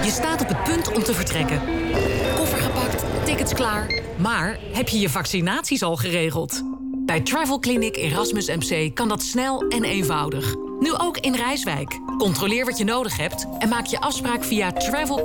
Je staat op het punt om te vertrekken. Koffer gepakt, tickets klaar. Maar heb je je vaccinaties al geregeld? Bij Travel Clinic Erasmus MC kan dat snel en eenvoudig. Nu ook in Rijswijk. Controleer wat je nodig hebt en maak je afspraak via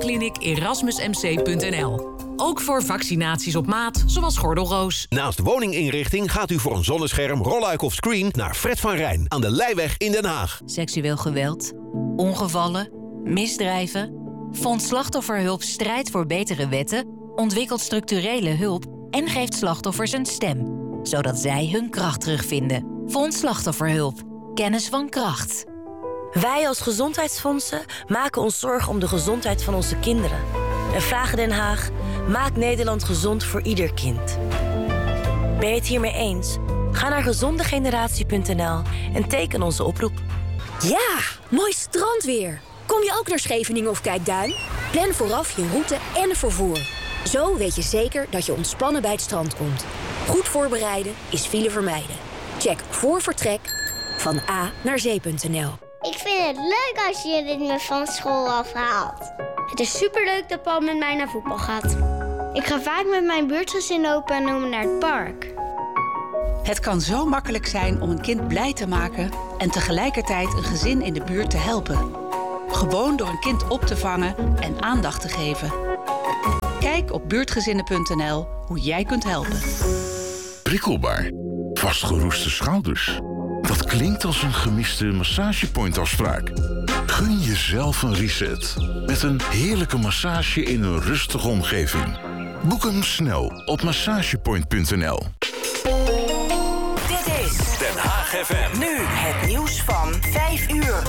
travelclinicerasmusmc.nl. Ook voor vaccinaties op maat, zoals gordelroos. Naast woninginrichting gaat u voor een zonnescherm, rolluik of screen naar Fred van Rijn aan de Leijweg in Den Haag. Seksueel geweld, ongevallen, misdrijven. Fonds Slachtofferhulp strijdt voor betere wetten, ontwikkelt structurele hulp en geeft slachtoffers een stem, zodat zij hun kracht terugvinden. Fonds Slachtofferhulp. Kennis van kracht. Wij als gezondheidsfondsen maken ons zorgen om de gezondheid van onze kinderen. En vragen Den Haag: maak Nederland gezond voor ieder kind. Ben je het hiermee eens? Ga naar gezondegeneratie.nl en teken onze oproep. Ja, mooi strandweer. Kom je ook naar Scheveningen of Kijkduin? Plan vooraf je route en vervoer. Zo weet je zeker dat je ontspannen bij het strand komt. Goed voorbereiden is file vermijden. Check voor vertrek van A naar zee.nl. Ik vind het leuk als je me van school afhaalt. Het is superleuk dat Paul met mij naar voetbal gaat. Ik ga vaak met mijn buurtgezin opa en oma naar het park. Het kan zo makkelijk zijn om een kind blij te maken en tegelijkertijd een gezin in de buurt te helpen. Gewoon door een kind op te vangen en aandacht te geven. Kijk op buurtgezinnen.nl hoe jij kunt helpen. Prikkelbaar. Vastgeroeste schouders. Dat klinkt als een gemiste massagepointafspraak. Gun jezelf een reset. Met een heerlijke massage in een rustige omgeving. Boek hem snel op massagepoint.nl. Dit is Den Haag FM. nu het nieuws van 5 uur.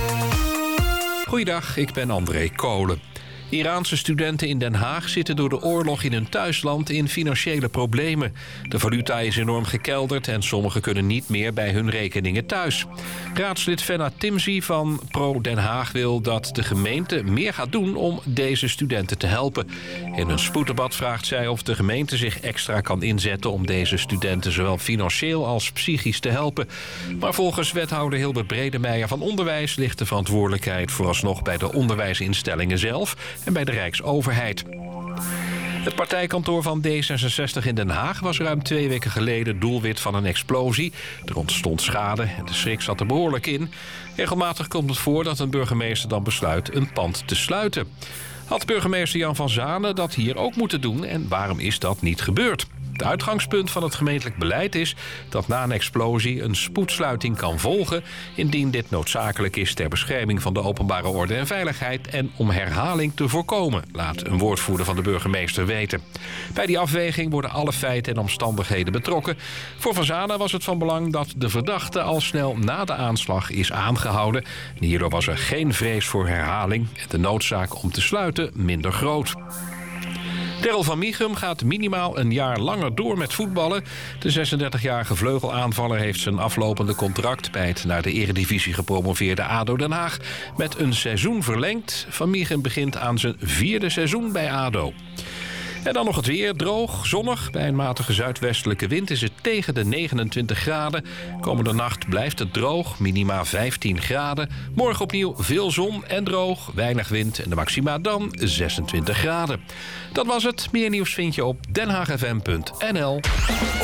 Goeiedag, ik ben André Kolen. Iraanse studenten in Den Haag zitten door de oorlog in hun thuisland in financiële problemen. De valuta is enorm gekelderd en sommigen kunnen niet meer bij hun rekeningen thuis. Raadslid Fenna Timzi van Pro Den Haag wil dat de gemeente meer gaat doen om deze studenten te helpen. In een spoeddebat vraagt zij of de gemeente zich extra kan inzetten om deze studenten zowel financieel als psychisch te helpen. Maar volgens wethouder Hilbert Bredemeijer van Onderwijs ligt de verantwoordelijkheid vooralsnog bij de onderwijsinstellingen zelf en bij de Rijksoverheid. Het partijkantoor van D66 in Den Haag was ruim 2 weken geleden doelwit van een explosie. Er ontstond schade en de schrik zat er behoorlijk in. Regelmatig komt het voor dat een burgemeester dan besluit een pand te sluiten. Had burgemeester Jan van Zanen dat hier ook moeten doen en waarom is dat niet gebeurd? Het uitgangspunt van het gemeentelijk beleid is dat na een explosie een spoedsluiting kan volgen indien dit noodzakelijk is ter bescherming van de openbare orde en veiligheid en om herhaling te voorkomen, laat een woordvoerder van de burgemeester weten. Bij die afweging worden alle feiten en omstandigheden betrokken. Voor Van Zanen was het van belang dat de verdachte al snel na de aanslag is aangehouden. En hierdoor was er geen vrees voor herhaling en de noodzaak om te sluiten minder groot. Terrell van Michum gaat minimaal een jaar langer door met voetballen. De 36-jarige vleugelaanvaller heeft zijn aflopende contract bij het naar de eredivisie gepromoveerde ADO Den Haag met een seizoen verlengd. Van Michum begint aan zijn 4e seizoen bij ADO. En dan nog het weer, droog, zonnig. Bij een matige zuidwestelijke wind is het tegen de 29 graden. Komende nacht blijft het droog, minima 15 graden. Morgen opnieuw veel zon en droog, weinig wind en de maxima dan 26 graden. Dat was het. Meer nieuws vind je op denhaagfm.nl. 100%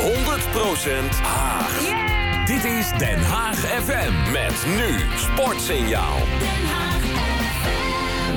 Haag. Yeah! Dit is Den Haag FM. Met nu Sportsignaal. Den Haag FM.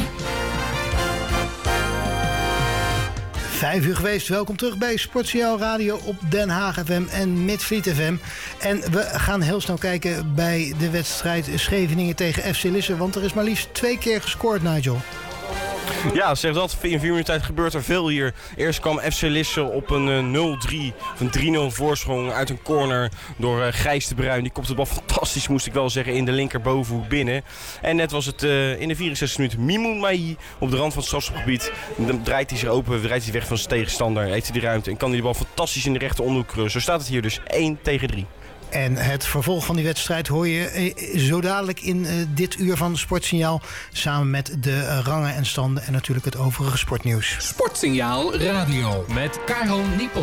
5 uur geweest. Welkom terug bij Sportsignaal Radio op Den Haag FM en Midvliet FM. En we gaan heel snel kijken bij de wedstrijd Scheveningen tegen FC Lisse. Want er is maar liefst 2 keer gescoord, Nigel. Ja, zeg dat. In 4 minuten tijd gebeurt er veel hier. Eerst kwam FC Lisse op een 0-3, of een 3-0 voorsprong uit een corner door Gijs de Bruin. Die kopte de bal fantastisch, moest ik wel zeggen, in de linkerbovenhoek binnen. En net was het in de 64e minuut Mimoun Mahi op de rand van het strafschopgebied. Dan draait hij zich open, draait hij weg van zijn tegenstander, heeft hij de ruimte en kan hij de bal fantastisch in de rechter onderhoek kruisen. Zo staat het hier dus 1-3. En het vervolg van die wedstrijd hoor je zo dadelijk in dit uur van Sportsignaal. Samen met de rangen en standen en natuurlijk het overige sportnieuws. Sportsignaal Radio met Karel Niepel.